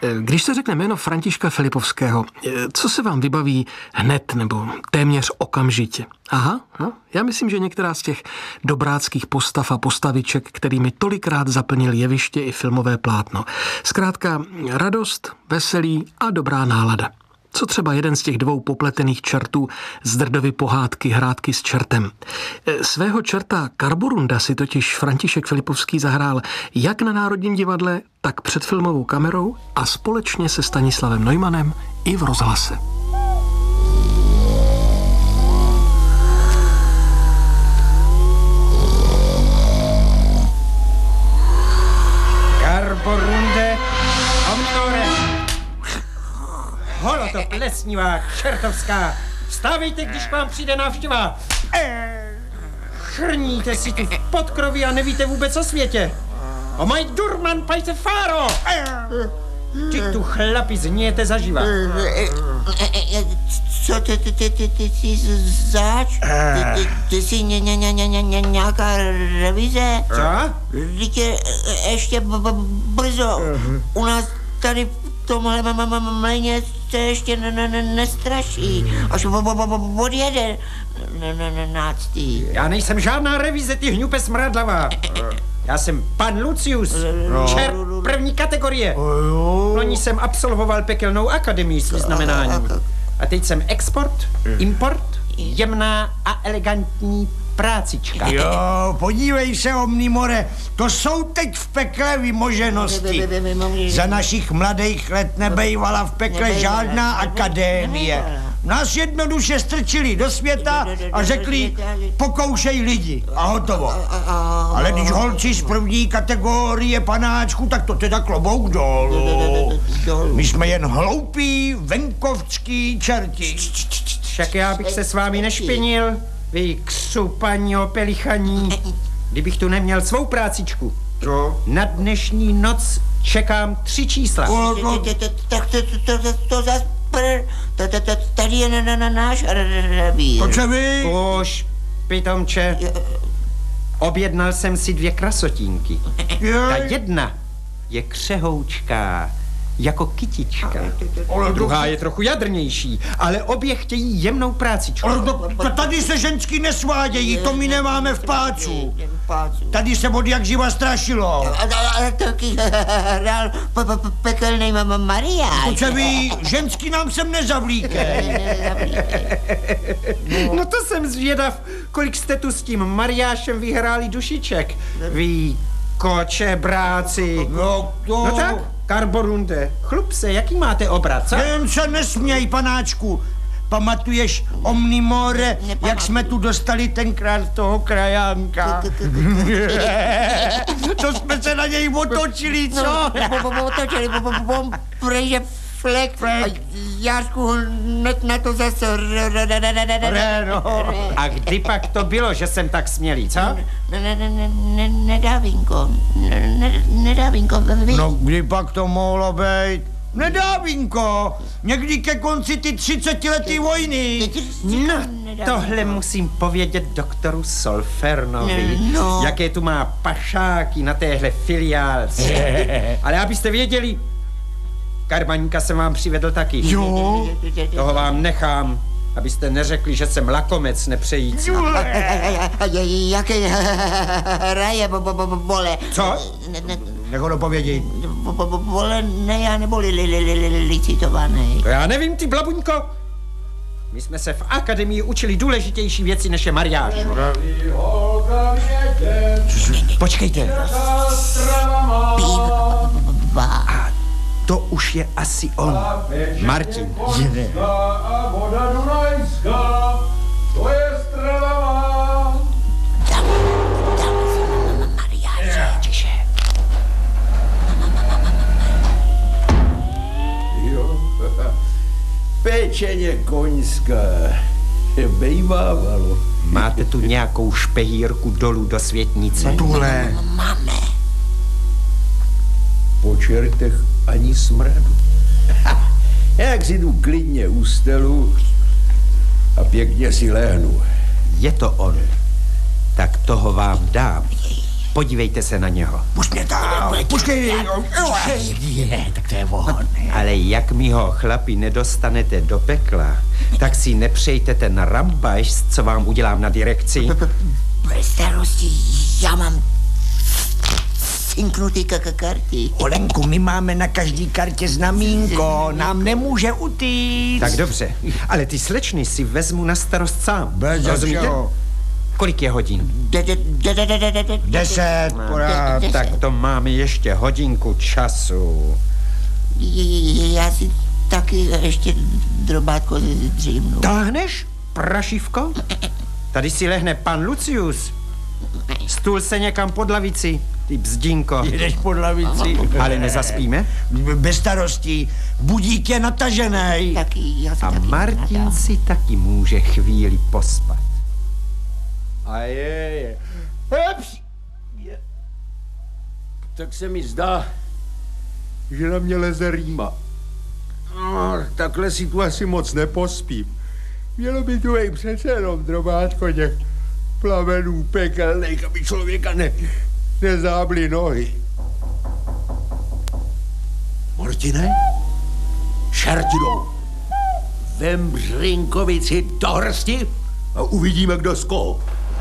Když se řekne jméno Františka Filipovského, co se vám vybaví hned nebo téměř okamžitě? Aha, já myslím, že některá z těch dobráckých postav a postaviček, kterými tolikrát zaplnil jeviště i filmové plátno. Zkrátka radost, veselí a dobrá nálada. Co třeba jeden z těch dvou popletených čertů z Drdovy pohádky Hrátky s čertem. Svého čerta Karborunda si totiž František Filipovský zahrál jak na Národním divadle, tak před filmovou kamerou a společně se Stanislavem Neumannem i v rozhlase. Karborunde omnore! Holoto plesnivá, čertovská! Vstávejte, když k vám přijde návštěva! Chrníte si tu v podkroví a nevíte vůbec o světě! O maj durman pajte fáro! Ty tu chlapi zníjete zaživa! Co ty zač? Ty jsi nějaká revize? Co? Díky ještě brzo. U nás tady v tomhle mléně se ještě nestraší. Až odjede náctí. Já nejsem žádná revize, ty hňupe smradlavá. Já jsem pan Lucius, čert první kategorie. Loni jsem absolvoval pekelnou akademii s vyznamenáním. A teď jsem export, import, jemná a elegantní prácička. Jo, podívej se, Omnimore, to jsou teď v pekle vymoženosti. Za našich mladých let nebejvala v pekle žádná akadémie. Nás jednoduše strčili do světa a řekli, pokoušej lidi a hotovo. Ale když holci z první kategorie panáčku, tak to teda klobouk dolů. My jsme jen hloupí venkovský čerti. Však já bych se s vámi nešpinil, vy křupaní opelichaní, kdybych tu neměl svou prácičku. Na dnešní noc čekám 3 čísla. Tak to zas tady je náš revír. To co vy? Už, pitomče, objednal jsem si 2 krasotínky. Ta jedna je křehoučká, jako kytička. Druhá je trochu jadrnější, ale obě chtějí jemnou prácičku. Tady se ženský nesvádějí, to my nemáme v pácu. Tady se od jak živa strašilo. Ale taky hrál pekelnej Mariáš. To co vy, ženský nám sem nezavlíkej. No to jsem zvědav, kolik jste tu s tím Mariášem vyhráli dušiček. Vy kočebráci. No tak, Karborunde, chlup se, jaký máte obrat, co? Jen se nesměj, panáčku. Pamatuješ, Omnimore, jak jsme tu dostali tenkrát toho krajánka? To jsme se na něj otočili, co? Otočili, protože flek. Jášku hned na to zase A kdy pak to bylo, že jsem tak smělý, co? Nedávinko. No, kdy pak to mohlo být? Nedávinko, někdy ke konci ty 30letý vojny. No, tohle musím povědět doktoru Solfernovi, jaké tu má pašáky na téhle filiálce. Ale abyste věděli, Karbaníka jsem vám přivedl taky. Jo? Toho vám nechám, abyste neřekli, že jsem lakomec nepřející. Jaké hraje bole? Co? Nech ho dopovědět. Bole ne já nebo licitovaný. To já nevím, ty blabuňko. My jsme se v akademii učili důležitější věci, než je mariáž. Počkejte. A to už je asi on. Martin. Voda Dunajská, to je strava má. Tiše. Jo, pečeně koňská, bejvávalo. Máte tu nějakou špehírku dolů do světnice? Tuhle. Máme. Po čertech ani smradu. Jak si tu klidně ustelu a pěkně si lehnu. Je to on. Tak toho vám dám. Podívejte se na něho. Pušť mě tam, puštěj. Tak to je on. Ale jak mi ho, chlapi, nedostanete do pekla, tak si nepřejte ten rambajš, co vám udělám na direkci. Bez starosti, já mám cinknutý karty. Olenku, my máme na každý kartě znamínko, nám nemůže utíct. Tak dobře, ale ty slečny si vezmu na starost sám. Rozumíte? Kolik je hodin? 10, porád. Tak to máme ještě hodinku času. Já si taky ještě drobátko dřímnu. Táhneš, prašivko? Tady si lehne pan Lucius. Stůl se někam pod lavici, ty bzdínko. Jdeš pod lavici. Ale nezaspíme? Bez starostí, budík je natažený. Taky, já si A taky Martin nadám. si taky může chvíli pospat. A je. Tak se mi zdá, že na mě leze rýma. No, takhle si tu asi moc nepospím. Mělo by tu ej přece jenom drobátko těch plamenů pekelných, aby člověka nezábly nohy. Martine? Čerti jdou. Vem Břinkovici do hrsti a uvidíme, kdo skop.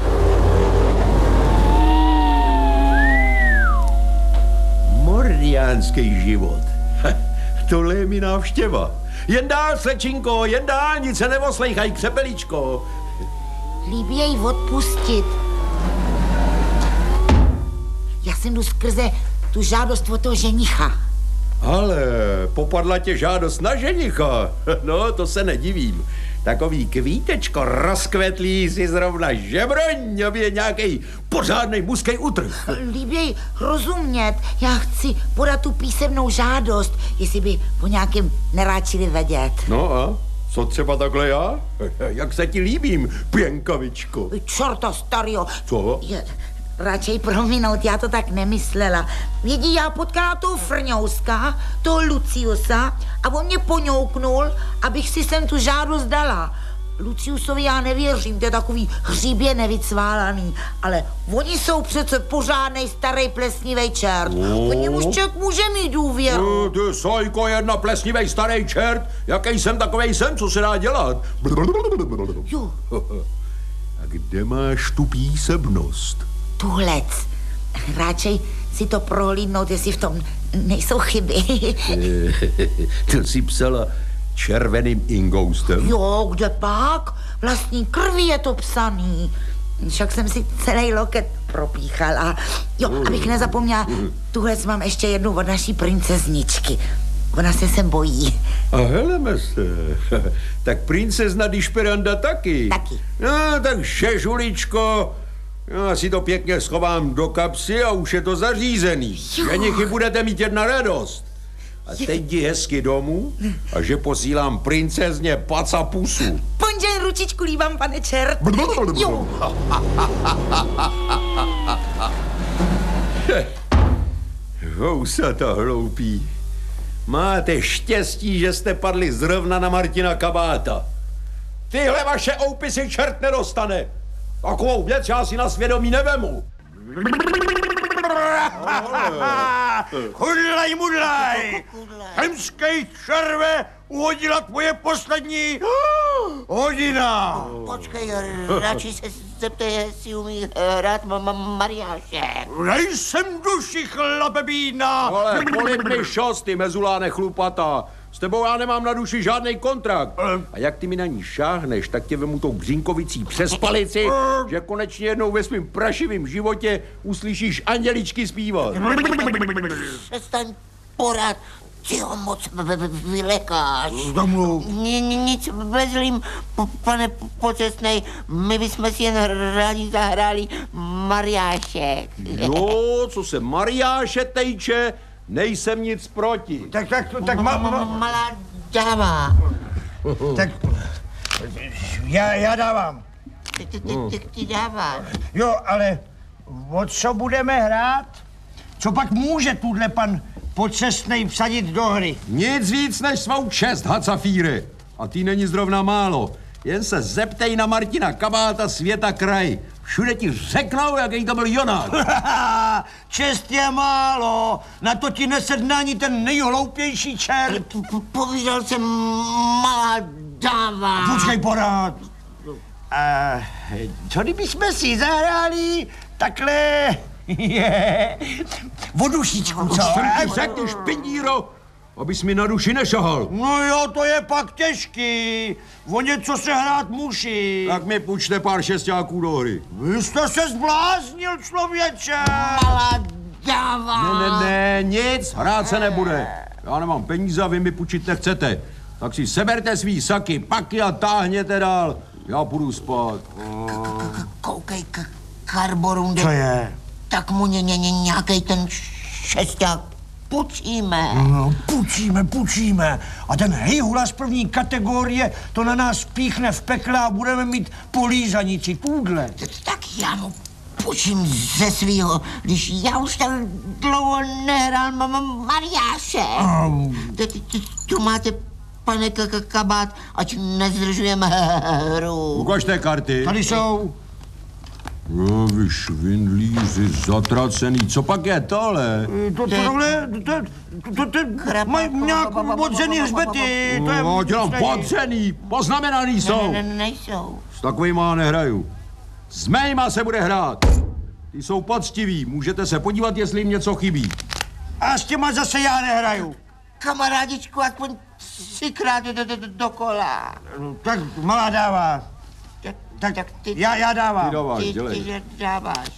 Mordiánský život. Tohle je mi návštěva. Jen dál, slečinko, jen dál, nic se nevoslejchaj, křepeličko. Líbí jej odpustit. Já jsem jdu skrze tu žádost od toho ženicha. Ale popadla tě žádost na ženicha. No, to se nedivím. Takový kvítečko rozkvetlý si zrovna žebroň, aby je nějakej pořádnej mužský utrh. Líbí jej rozumět. Já chci podat tu písemnou žádost, jestli by po nějakém neráčili vědět. No a co třeba takhle já? Jak se ti líbím, pěnkavičko? Čorta starýho. Co? Radšej prominout, já to tak nemyslela. Vědí, já potkala toho Frňouska, toho Luciusa a on mě poňouknul, abych si sem tu žádost dala. Luciusovi já nevěřím, to je takový hříbě nevycválaný, ale oni jsou přece pořádnej starý plesnivej čert. Po němuž člověk může mít důvěru. Ty sojko, jedna plesnivej starý čert, jaký jsem, takovej jsem, co se dá dělat. Jo, A kde máš tu písemnost? tuhlec. Radšej si to prohlídnout, jestli v tom nejsou chyby. To si psala červeným ingoustem? Jo, kde pak? Vlastní krví je to psaný. Však jsem si celý loket propíchala. Jo, abych nezapomněla, tuhle mám ještě jednu od naší princezničky. Ona se sem bojí. A heleme se. Tak princezna Dišperanda taky. Taky. No, tak šežuličko, já si to pěkně schovám do kapsy a už je to zařízený. Ženichy budete mít jedna radost. A teď jdi hezky domů a že posílám princezně paca pusu. Ponžen ručičku líbám, pane čert. Jo. Housata hloupí. Máte štěstí, že jste padli zrovna na Martina Kabáta. Tyhle vaše oupisy čert nedostane. Takovou věc já si na svědomí nevemu. Hudlaj, mudlaj! Hemskej červe uhodila tvoje poslední hodina. Počkej, radši se zeptej, jestli umí hrát mariášek. Nejsem duši, chlapebína. Ale polib mi šos, ty mezuláne chlupata. S tebou já nemám na duši žádný kontrakt. A jak ty mi na ní šáhneš, tak tě vemu tou Břinkovicí přes palici, že konečně jednou ve svým prašivým životě uslyšíš anděličky zpívat. Přestaň pořád, ty ho moc vylekáš. Domluv. Nic bezlým, pane pocestnej, my bychom si jen rádi zahráli mariášek. No, co se Mariáše tejče, nejsem nic proti. Tak Malá dáma. tak já dávám. Ty dáváš. Jo, ale o co budeme hrát? Co pak může tuhle pan pocestnej vsadit do hry? Nic víc než svou čest, Hacafíry. A ty není zrovna málo. Jen se zeptej na Martina Kabáta světa kraj. Všude ti řeknou, jaký to byl Jonák. Čest je málo, na to ti nesedne ani ten nejhloupější čert. Povídal jsem malá dáva. Počkej pořád. Co kdybychom si zahráli takhle... vodušičku, co? Řekni, špindíro, abys mi na duši nešahal. No jo, to je pak těžký. O něco se hrát musí. Tak mi půjčte pár šestáků do hry. Vy jste se zbláznil, člověče. Malá dáva. Ne, nic, hrát se nebude. Já nemám peníze a vy mi půjčit nechcete. Tak si seberte svý saky, paky a táhněte dál. Já půjdu spát. Koukej, Karborunde. Co je? Tak mu nějakej ten šesták půjčíme. No, půjčíme. A ten hejhula z první kategorie to na nás píchne v pekle a budeme mít polízanici tůdle. Tak já mu půjčím ze svýho, když já už tak dlouho nehrál mariáše. Tu máte, pane Kabát, ať nezdržujeme hru. Ukažte karty. Tady jsou. No, vy švindlíři, zatracený. Co pak je tohle? To mají nějak bodzený hřbety. To je... No, dělám bodzený, poznamenaný jsou. Nejsou. S takovýma nehraju. S mýma se bude hrát. Ty jsou poctiví, můžete se podívat, jestli jim něco chybí. A s těma zase já nehraju. Kamarádičku, aspoň 3krát dokola. Tak malá dává. Tak ty... Já dávám. Ty dáváš, dělej. Ty dáváš.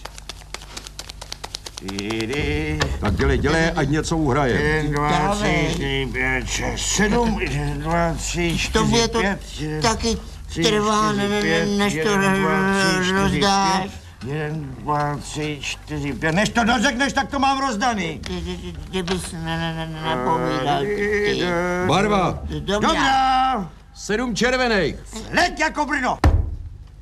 Tak dělej, ať něco uhraje. 1, 2, 3, 4, 5, 6, 7, 1, 2, 3, 4, Tobě to 5, taky trvá, než to rozdáš. 1, 2, 3, 4, 5. Než to dořekneš, tak to mám rozdaný. Kdybys napovídal ty. Barva. Dobrá. Dobrá. 7 červených. Leď jako Brno.